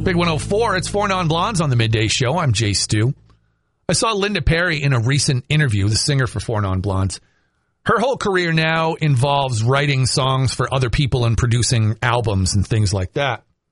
Big 104, it's Four Non-Blondes on the Midday Show. I'm Jay Stu. I saw Linda Perry in a recent interview, the singer for Four Non-Blondes. Her whole career now involves writing songs for other people and producing albums and things like that.